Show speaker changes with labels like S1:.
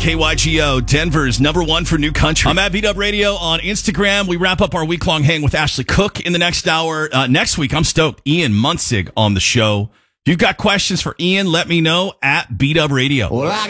S1: KYGO, Denver's #1 for new country. I'm at Beat Up Radio on Instagram. We wrap up our week-long hang with Ashley Cook in the next hour. Next week, I'm stoked. Ian Munzig on the show. If you've got questions for Ian, let me know at Beat Up Radio.
S2: Well, I